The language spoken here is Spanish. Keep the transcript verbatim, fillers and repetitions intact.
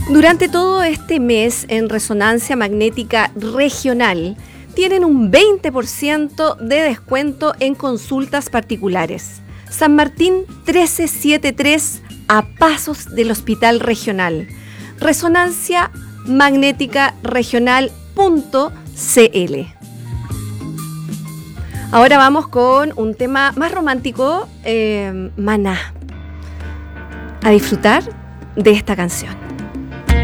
Durante todo este mes en Resonancia Magnética Regional tienen un veinte por ciento de descuento en consultas particulares. San Martín trece setenta y tres, a pasos del Hospital Regional. Resonancia Magnética Regional punto c l. Ahora vamos con un tema más romántico, eh, Maná. A disfrutar de esta canción.